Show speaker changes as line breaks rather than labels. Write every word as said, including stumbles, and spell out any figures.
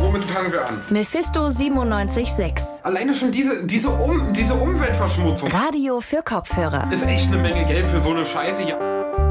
womit fangen wir an?
Mephisto siebenundneunzig Komma sechs.
Alleine schon diese, diese, um, diese Umweltverschmutzung.
Radio für Kopfhörer.
Ist echt eine Menge Geld für so eine Scheiße. Ja.